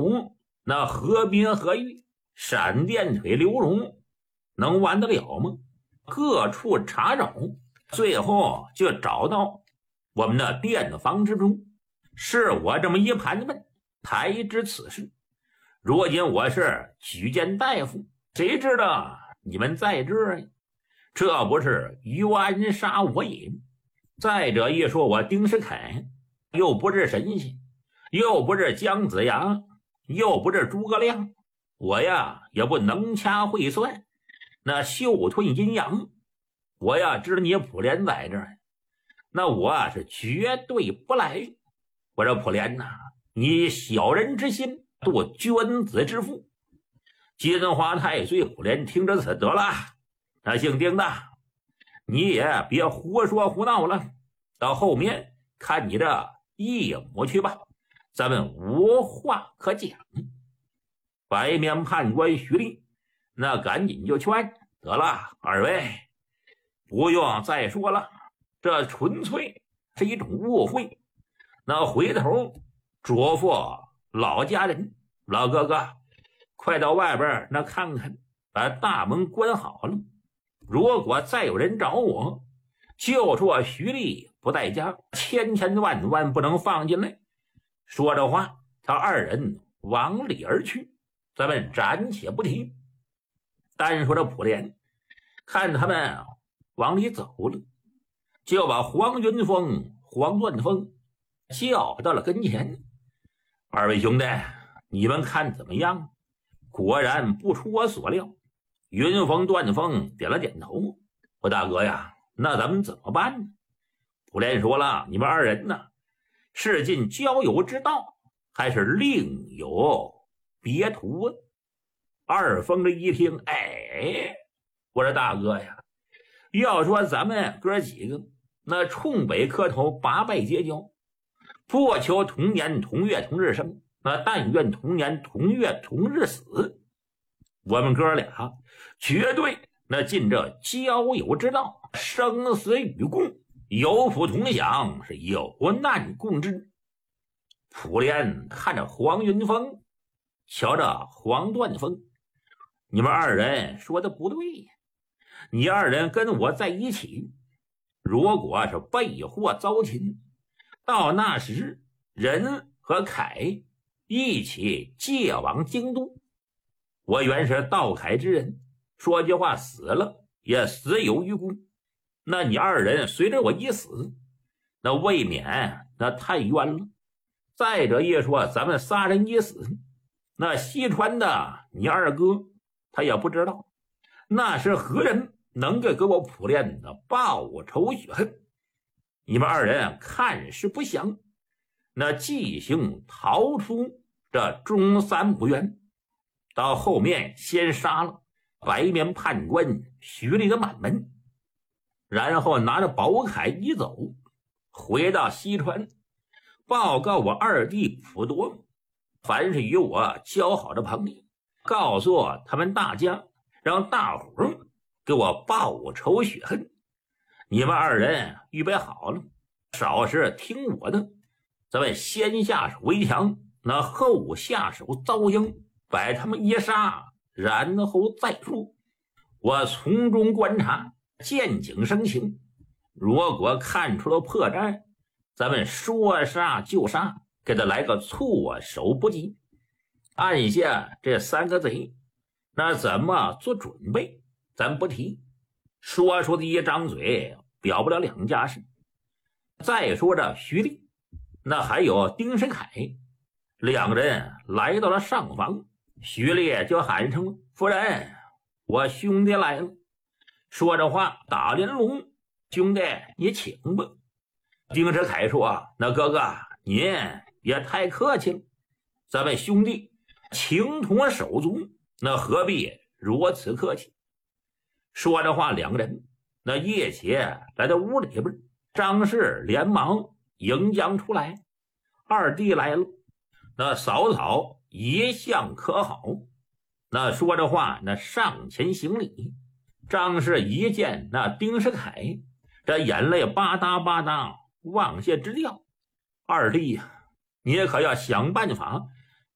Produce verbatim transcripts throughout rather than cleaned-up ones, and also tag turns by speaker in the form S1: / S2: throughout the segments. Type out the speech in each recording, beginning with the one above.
S1: 种那和宾和玉、闪电腿刘荣能完得了吗？各处查找，最后就找到我们的店房之中。是我这么一盘问，才知此事。如今我是举荐大夫，谁知道你们在这儿呀？这不是冤杀我也。再者一说，我丁世凯又不是神仙，又不是姜子牙，又不是诸葛亮，我呀也不能掐会算，那嗅吞阴阳。我呀知道你普莲在这儿，那我啊是绝对不来。我说普莲呐、啊，你小人之心度君子之腹。金华太岁普莲听着此，得了，那姓丁的，你也别胡说胡闹了，到后面看你这义母去吧，咱们无话可讲。白面判官徐立那赶紧就劝，得了，二位不用再说了，这纯粹是一种误会。那回头嘱咐老家人，老哥哥快到外边那看看，把大门关好了。如果再有人找我，就说徐立不在家，千千万万不能放进来。说着话，他二人往里而去，咱们暂且不提。单说这普莲看他们往里走了，就把黄云峰、黄乱峰叫到了跟前。二位兄弟，你们看怎么样？果然不出我所料。云峰、段峰点了点头。我大哥呀，那咱们怎么办呢？普莲说了，你们二人呢，是尽交友之道，还是另有别图？二峰这一听，哎，我说大哥呀，要说咱们哥几个那冲北磕头，八拜结交，不求同年同月同日生，那但愿同年同月同日死。我们哥俩绝对那尽这交友之道，生死与共，有福同享，是有难共之。普莲看着黄云峰，瞧着黄段峰，你们二人说的不对呀，你二人跟我在一起，如果是被祸遭擒，到那时人和凯一起借往京都。我原是道凯之人，说句话死了也死有余辜，那你二人随着我一死，那未免那太冤了。再者一说，咱们仨人一死，那西川的你二哥他也不知道那是何人能够给我普莲的报仇雪恨。你们二人看势不详，那即行逃出这中山墓园，到后面先杀了白面判官徐立的满门，然后拿着宝铠一走，回到西川，报告我二弟普陀，凡是与我交好的朋友，告诉他们大家，让大伙儿给我报仇雪恨。你们二人预备好了，少是听我的，咱们先下手为强，那后下手遭殃，把他们一杀，然后再说。我从中观察，见景生情，如果看出了破绽，咱们说杀就杀，给他来个措手不及。按下这三个贼，那怎么做准备咱不提，说出的一张嘴表不了两家事。再说这徐立，那还有丁世凯，两人来到了上房，徐立就喊声，夫人，我兄弟来了。说着话，打连龙，兄弟你请吧。丁世凯说，那哥哥您也太客气了，咱们兄弟情同手足，那何必如此客气。说着话，两个人那一起来到屋里边，张氏连忙迎将出来，二弟来了，那嫂嫂一向可好。那说着话，那上前行礼。张氏一见那丁世凯，这眼泪吧嗒吧嗒往下直掉。二弟呀，你也可要想办法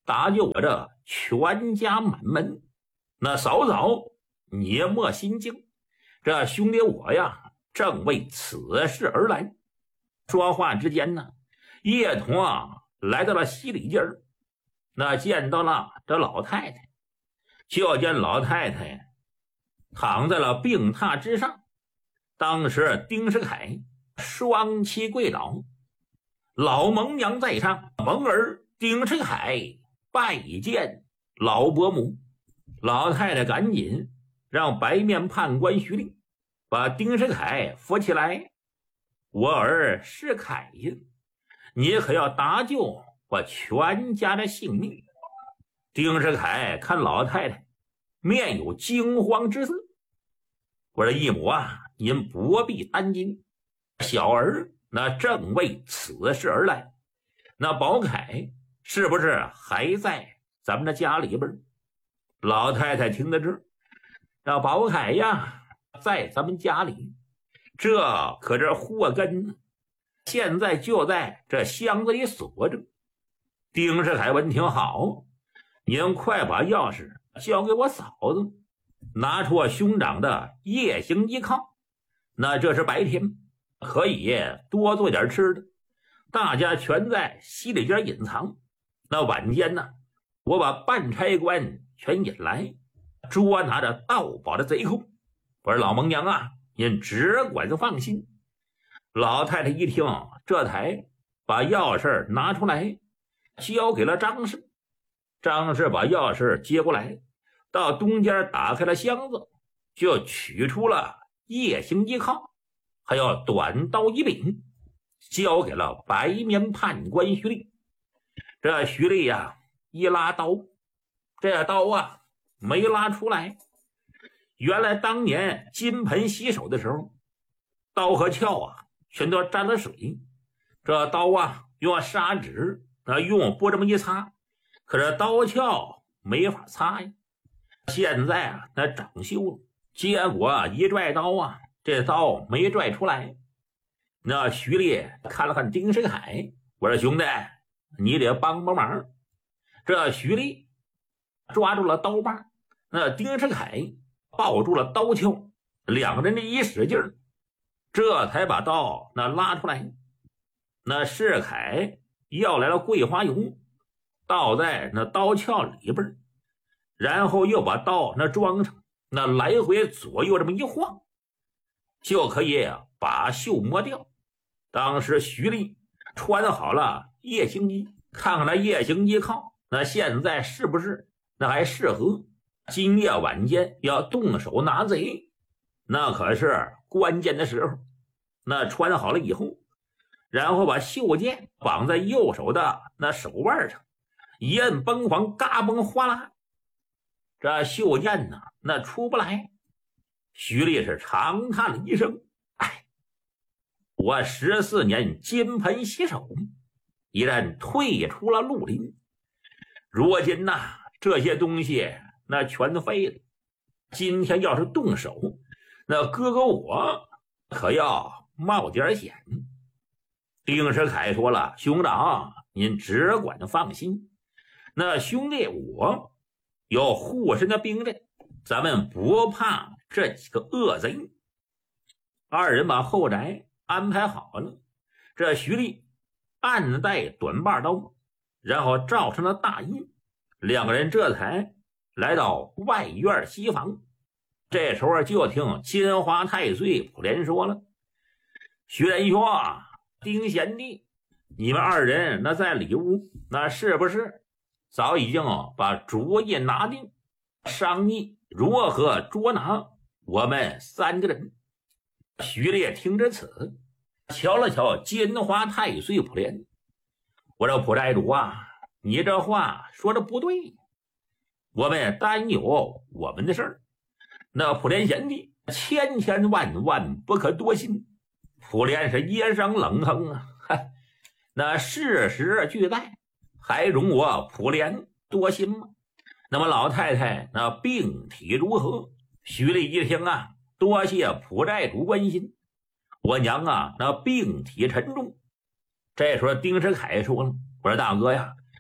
S1: 搭救我这全家满门。那嫂嫂你莫心惊，这兄弟我呀正为此事而来。说话之间呢，叶童啊来到了西里间儿，那见到了这老太太，就见老太太躺在了病榻之上。当时丁世凯双膝跪倒，老蒙娘在上，蒙儿丁世凯拜见老伯母。老太太赶紧让白面判官徐令把丁世凯扶起来，我儿世凯呀，你可要搭救我全家的性命。丁世凯看老太太面有惊慌之色，我说义母啊，您不必担惊，小儿那正为此事而来。那宝凯是不是还在咱们的家里边？老太太听得知，那宝凯呀在咱们家里，这可是祸根呢，现在就在这箱子里锁着。丁世凯闻听，好，您快把钥匙交给我嫂子，拿出我兄长的夜行依靠。那这是白天可以多做点吃的，大家全在西里间隐藏。那晚间呢，我把半差官全引来，捉拿着盗宝的贼寇。我说老蒙娘啊，您只管放心。老太太一听，这才把钥匙拿出来交给了张氏。张氏把钥匙接过来，到东间打开了箱子，就取出了夜行依靠还有短刀一柄，交给了白面判官徐丽。这徐丽呀一拉刀，这刀啊没拉出来。原来当年金盆洗手的时候，刀和鞘啊全都沾了水，这刀啊用砂纸啊用布这么一擦，可是刀鞘没法擦呀。现在啊那长锈了，结果一拽刀啊，这刀没拽出来。那徐烈看了看丁世凯，我说兄弟你得帮帮忙。这徐烈抓住了刀把，那丁世凯抱住了刀鞘，两个人的一使劲儿，这才把刀那拉出来。那世凯要来了桂花油，倒在那刀鞘里边，然后又把刀那装上，那来回左右这么一晃，就可以把袖磨掉。当时徐丽穿好了夜行衣，看看那夜行衣靠，那现在是不是那还适合？今夜晚间要动手拿贼，那可是关键的时候。那穿好了以后，然后把袖剑绑在右手的那手腕上，一摁崩簧，嘎嘣哗啦，这袖剑呢那出不来。徐丽是长叹了一声，哎，我十四年金盆洗手，一人退出了绿林，如今呐这些东西那全废了。今天要是动手，那哥哥我可要冒点险。丁世凯说了，兄长您只管放心，那兄弟我有护身的兵刃，咱们不怕这几个恶贼。二人把后宅安排好了，这徐丽暗带短把刀，然后罩上了大衣，两个人这才来到外院西房。这时候就听金花太岁普莲说了，徐仁兄啊，丁贤弟，你们二人那在里屋，那是不是早已经把主意拿定，商议如何捉拿我们三个人？徐烈听着此，瞧了瞧金花太岁普莲，我说普寨主啊，你这话说的不对，我们单有我们的事儿，那普莲贤弟千千万万不可多心。普莲是噎声冷哼啊，那事实俱在，还容我普莲多心吗？那么老太太那病体如何？徐丽一听啊，多谢普寨主关心，我娘啊那病体沉重。这时候丁世凯说了，我说大哥呀，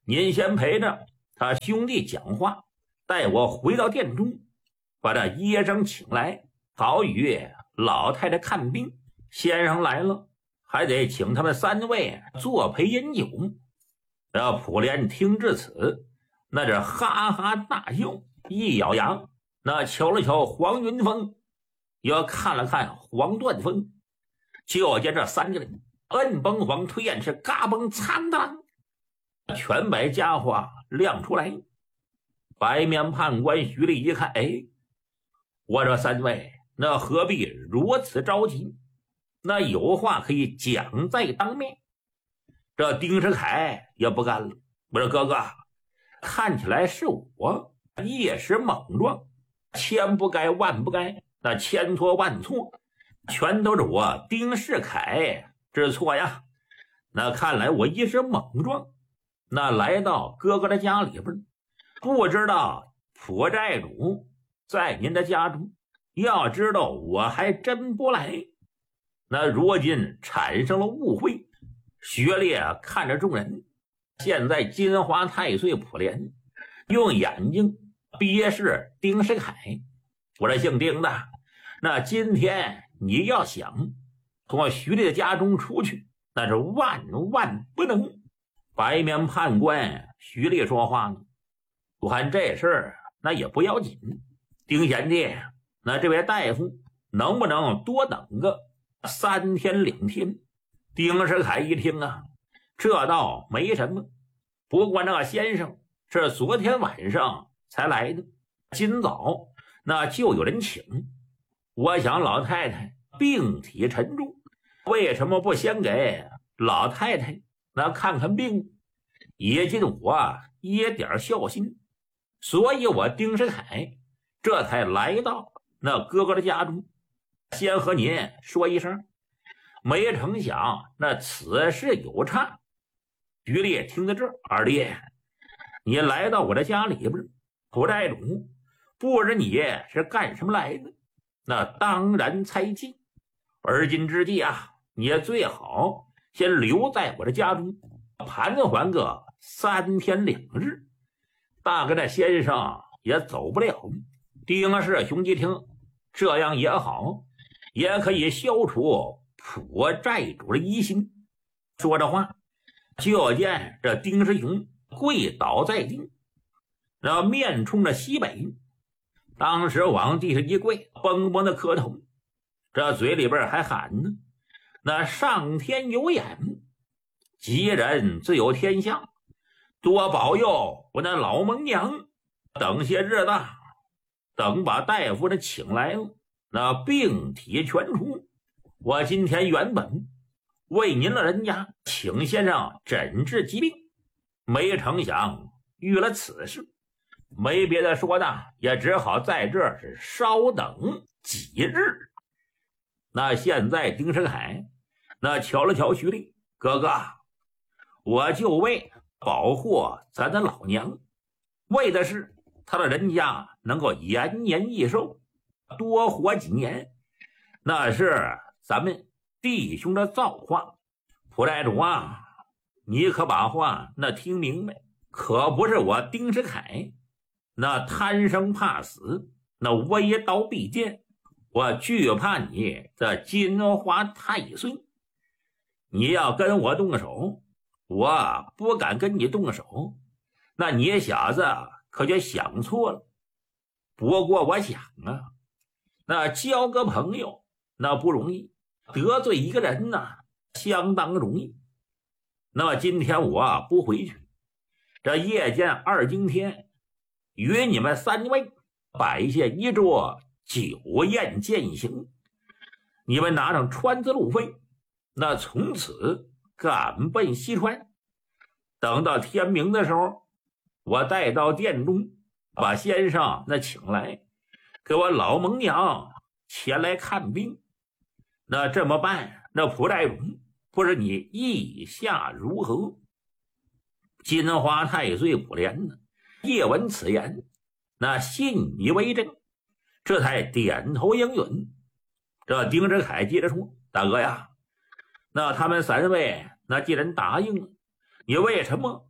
S1: 您先陪着他兄弟讲话，带我回到殿中，把这医生请来，好与老太太看病。先生来了，还得请他们三位作陪饮酒。这普莲听至此，那是哈哈大笑，一咬牙，那瞧了瞧黄云峰，又看了看黄断峰，就见这三个人摁崩黄推燕是嘎嘣苍当，全把家伙亮出来。白面判官徐丽一看，哎，我这三位那何必如此着急？那有话可以讲在当面。这丁世凯也不干了，我说哥哥，看起来是我一时莽撞，千不该万不该，那千错万错全都是我丁世凯之错呀。那看来我一时莽撞，那来到哥哥的家里边，不知道朴寨主在您的家中，要知道我还真不来。那如今产生了误会，薛烈看着众人，现在金华太岁普莲用眼睛憋视丁世凯。我这姓丁的，那今天你要想从徐烈的家中出去，那是万万不能。白面判官徐烈说话呢，我看这事儿那也不要紧，丁贤弟，那这位大夫能不能多等个三天两天？丁世凯一听啊，这倒没什么，不过那个先生是昨天晚上才来的，今早那就有人请。我想老太太病体沉重，为什么不先给老太太那看看病，也尽我一点孝心？所以我丁世凯这才来到那哥哥的家中，先和您说一声。没成想那此事有差。徐烈听到这儿，二弟，你来到我的家里边，朴寨主不知你是干什么来的？那当然猜忌。而今之计啊，你也最好先留在我的家中盘桓个三天两日，大概那先生也走不了。丁氏兄弟听这样也好，也可以消除朴寨主的疑心。说着话，就见这丁师兄跪倒在地，那面冲着西北，当时往地上一跪，嘣嘣的磕头，这嘴里边还喊呢，那上天有眼，吉人自有天相，多保佑我那老蒙娘，等些日子等把大夫的请来了，那病体全除。我今天原本为您老人家请先生诊治疾病，没成想遇了此事，没别的说的，也只好在这儿是稍等几日。那现在丁世凯那瞧了瞧徐丽，哥哥，我就为保护咱的老娘，为的是他的人家能够延年益寿，多活几年，那是咱们弟兄的造化。朴寨主啊，你可把话那听明白，可不是我丁世凯那贪生怕死，那微刀必剑，我惧怕你这金华太岁。你要跟我动手，我不敢跟你动手，那你小子可就想错了。不过我想啊，那交个朋友那不容易，得罪一个人呢相当容易。那么今天我不回去，这夜间二更天与你们三位摆下一桌酒宴饯行，你们拿上川子路费，那从此赶奔西川。等到天明的时候，我带到殿中，把先生那请来，给我老蒙娘前来看病。那这么办，那朴寨主不是你意下如何？金华太岁普莲呢，夜闻此言，那信以为真，这才点头应允。这丁世凯接着说，大哥呀，那他们三位那既然答应了，你为什么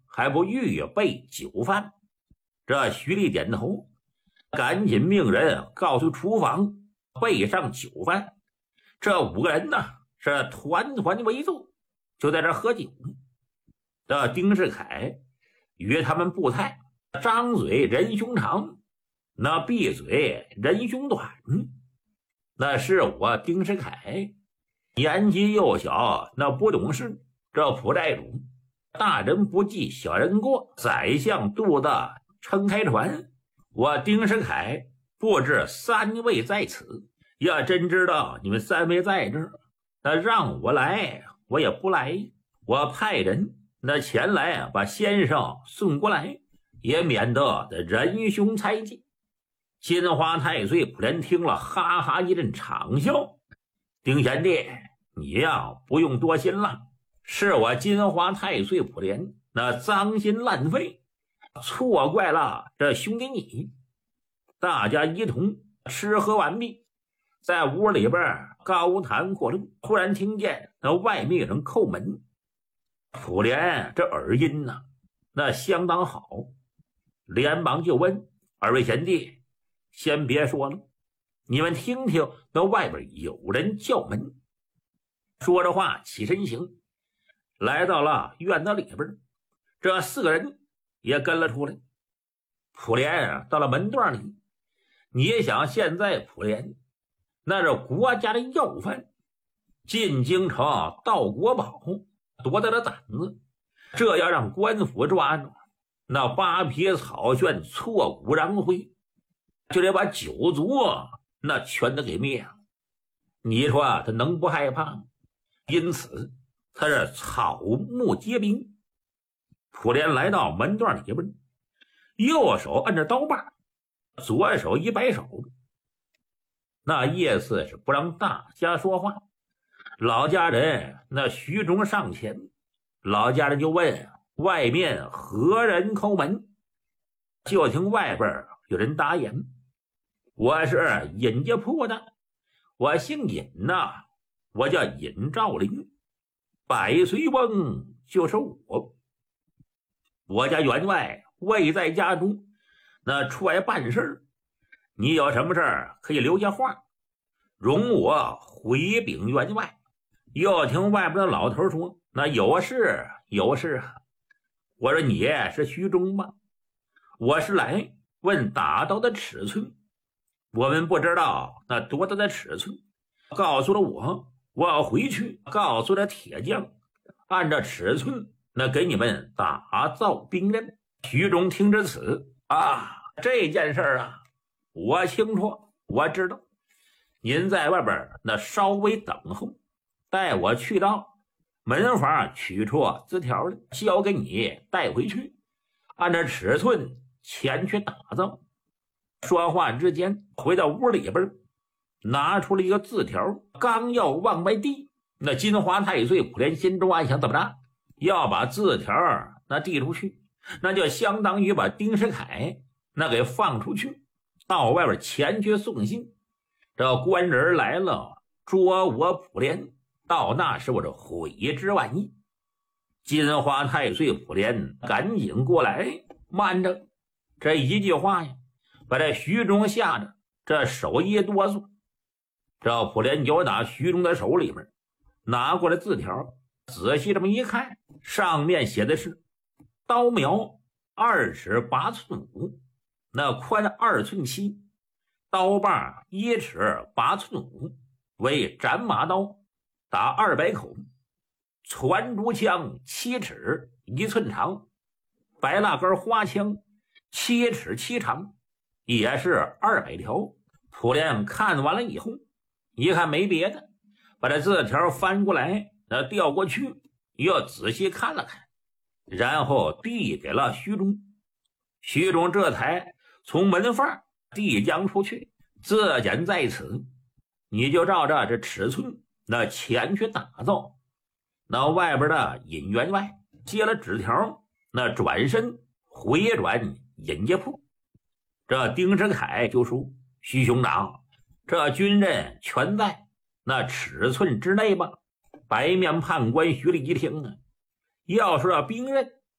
S1: 还不预备酒饭？这徐丽点头，赶紧命人告诉厨房备上酒饭。这五个人呢是团团围坐，就在这喝酒。这丁世凯与他们不太，张嘴人胸长，那闭嘴人胸短。那是我丁世凯，年纪幼小，那不懂事。这普寨主，大人不计小人过，宰相肚子撑开船。我丁世凯不知三位在此，要真知道你们三位在这儿，那让我来我也不来。我派人那前来把先生送过来，也免得的仁兄猜忌。金花太岁普莲听了，哈哈一阵长笑。丁贤弟，你呀不用多心了，是我金花太岁普莲那脏心烂肺，错怪了这兄弟你。大家一同吃喝完毕，在屋里边高谈阔论，突然听见那外面有人叩门。普莲这耳音呢、啊，那相当好，连忙就问二位贤弟，先别说了，你们听听那外边有人叫门。说着话起身行，来到了院子里边，这四个人也跟了出来。普莲啊到了门段里，你也想现在普莲那是国家的要犯，进京城盗国宝，多大的胆子，这要让官府抓住，那八匹草旋挫骨扬灰，就得把九族那全都给灭了。你说他能不害怕？因此他是草木皆兵。普莲来到门段里边，右手按着刀把，左手一摆手，那意思是不让大家说话。老家人那徐忠上前，老家人就问外面何人叩门。就听外边有人答言，我是尹家铺的，我姓尹呐，我叫尹兆林，百岁翁就是我。我家员外未在家中，那出来办事，你有什么事儿可以留下话，容我回禀员外。又听外边的老头说，那有事有事。我说你是徐忠吗？我是来问打刀的尺寸，我们不知道那多大的尺寸，告诉了我，我要回去告诉了铁匠，按照尺寸那给你们打造兵刃。徐忠听至此啊，这件事啊我清楚，我知道，您在外边那稍微等候，带我去到门房取出字条来，交给你带回去，按照尺寸前去打造。说话之间回到屋里边，拿出了一个字条，刚要往外递，那金花太岁普莲心中暗想，怎么着要把字条那递出去，那就相当于把丁世凯那给放出去，到外边前去送信。这官人来了捉我普莲，到那时我这悔之晚矣。金花太岁普莲赶紧过来，慢着，这一句话呀把这徐忠吓得这手一哆嗦。这普莲就打徐忠的手里面拿过来字条，仔细这么一看，上面写的是刀苗二尺八寸五，那宽二寸七，刀把一尺八寸五，为斩马刀，打二百口，传竹枪七尺一寸长，白蜡根花枪七尺七长，也是二百条。普莲看完了以后，一看没别的，把这字条翻过来，那调过去，又仔细看了看，然后递给了徐忠。徐忠这才从门缝递将出去，字简在此，你就照着这尺寸那前去打造。那外边的尹员外接了纸条，那转身回转尹家铺。这丁世凯就说，徐兄长，这军刃全在那尺寸之内吧？白面判官徐立一听啊，要说要兵刃，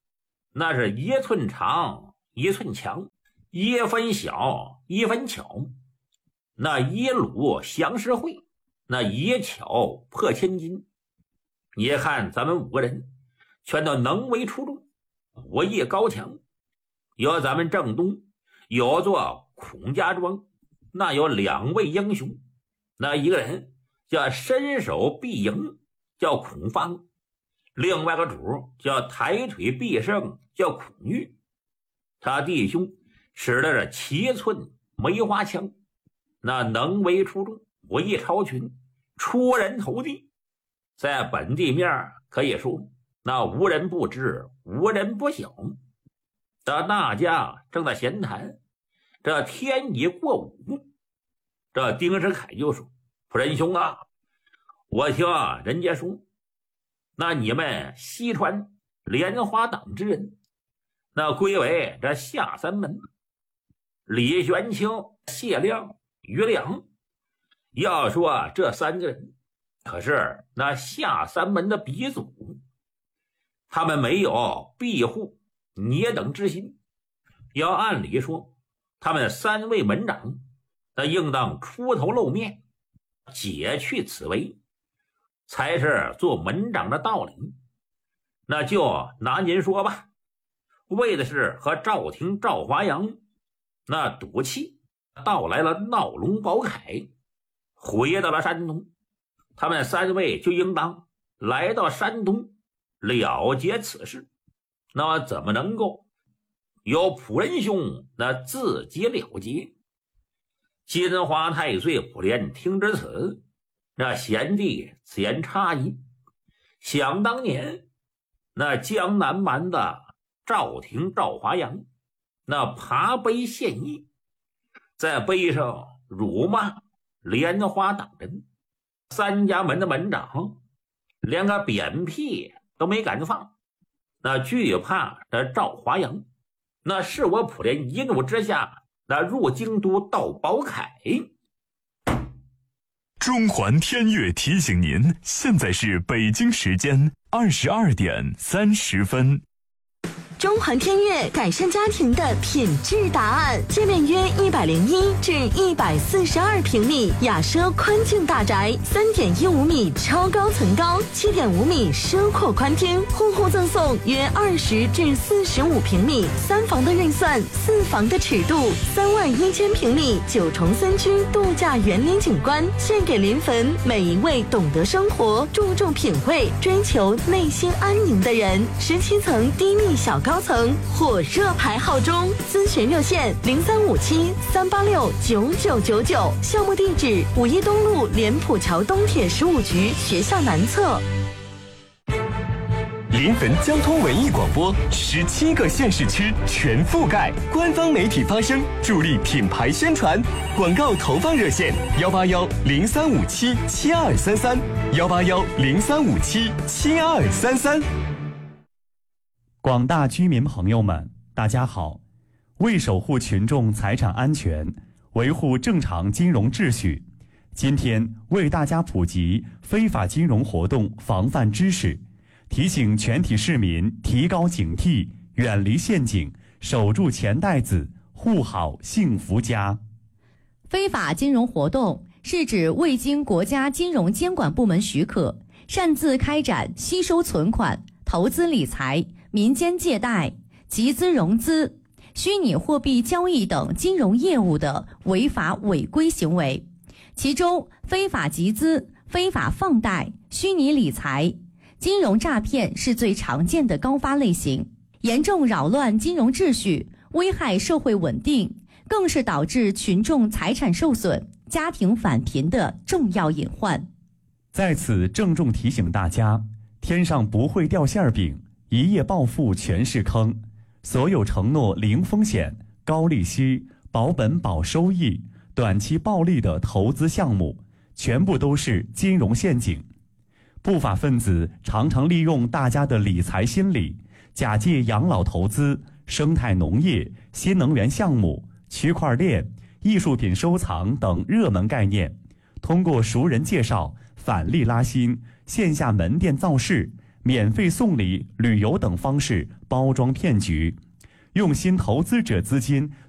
S1: 那是一寸长一寸强，一分小一分巧。那一鲁降十会，那一巧破千金。你看咱们五个人全都能为出众，武艺高强。有咱们正东有座孔家庄，那有两位英雄，那一个人叫伸手必赢，叫孔方，另外个主叫抬腿必胜，叫孔玉。他弟兄使的是七寸梅花枪，那能为出众，武艺超群，出人头地。在本地面可以说那无人不知，无人不晓。这大家正在闲谈，这天已过午，这丁世凯就说：夫人兄啊，我听人家说，那你们西川莲花党之人，那归为这下三门，李玄清、谢亮、于良。要说这三个人可是那下三门的鼻祖，他们没有庇护捏等之心，要按理说他们三位门长那应当出头露面，解去此围，才是做门长的道理。那就拿您说吧，为的是和赵廷、赵华阳那赌气，到来了闹龙宝铠，回到了山东，他们三位就应当来到山东了结此事。那么怎么能够由仆人兄那自己了结？金华太岁普莲听至此，那贤弟此言差矣。想当年那江南蛮的赵廷、赵华阳，那爬碑献艺，在碑上辱骂莲花党人，三家门的门长连个扁屁都没敢放，那惧怕这赵华阳，那是我普莲一怒之下，那入京都盗宝铠。
S2: 中环天悦提醒您，现在是北京时间二十二点三十分。
S3: 中环天悦改善家庭的品质答案，界面约一百零一至一百四十二平米，雅奢宽净大宅，三点一五米超高层高，七点五米奢阔宽厅，户户赠送约二十至四十五平米，三房的运算，四房的尺度，三万一千平米九重森区度假园林景观，献给临汾每一位懂得生活、注重品味、追求内心安宁的人。十七层低密小高。高层火热排号中，咨询热线零三五七三八六九九九九，项目地址五一东路莲浦桥东铁十五局学校南侧。
S4: 临汾交通文艺广播，十七个县市区全覆盖，官方媒体发声，助力品牌宣传。广告投放热线幺八幺零三五七七二三三幺八幺零三五七七二三三。
S5: 广大居民朋友们，大家好！为守护群众财产安全，维护正常金融秩序，今天为大家普及非法金融活动防范知识，提醒全体市民提高警惕，远离陷阱，守住钱袋子，护好幸福家。
S6: 非法金融活动是指未经国家金融监管部门许可，擅自开展吸收存款、投资理财、民间借贷、集资融资、虚拟货币交易等金融业务的违法违规行为，其中非法集资、非法放贷、虚拟理财、金融诈骗是最常见的高发类型，严重扰乱金融秩序，危害社会稳定，更是导致群众财产受损、家庭返贫的重要隐患。
S5: 在此郑重提醒大家，天上不会掉馅饼，一夜暴富全是坑，所有承诺零风险、高利息、保本保收益、短期暴利的投资项目，全部都是金融陷阱。不法分子常常利用大家的理财心理，假借养老投资、生态农业、新能源项目、区块链、艺术品收藏等热门概念，通过熟人介绍、返利拉新、线下门店造势， 免费送礼、旅游等方式包装骗局，用新投资者资金